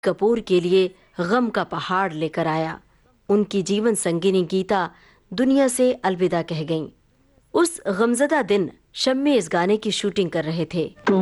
कपूर के लिए गम का पहाड़ लेकर आया। उनकी जीवन संगिनी गीता दुनिया से अलविदा कह गईं। उस गमज़दा दिन शम्मी इस गाने की शूटिंग कर रहे थे।